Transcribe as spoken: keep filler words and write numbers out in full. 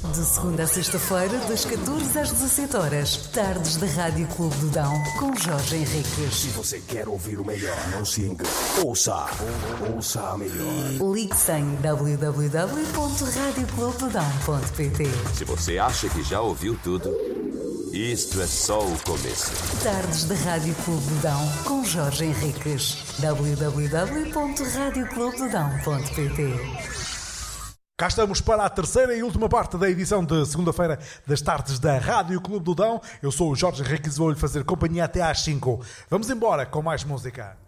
De segunda a sexta-feira, das catorze às dezassete horas, tardes da Rádio Clube do Dão, com Jorge Henriques. Se você quer ouvir o melhor, não se engane. Ouça, ouça a melhor. Ligue-se em w w w ponto radio clube do dão ponto p t. Se você acha que já ouviu tudo, isto é só o começo. Tardes da Rádio Clube do Dão, com Jorge Henriques. w w w ponto radio clube do dão ponto p t. Cá estamos para a terceira e última parte da edição de segunda-feira das tardes da Rádio Clube do Dão. Eu sou o Jorge Henriques e vou-lhe fazer companhia até às cinco. Vamos embora com mais música.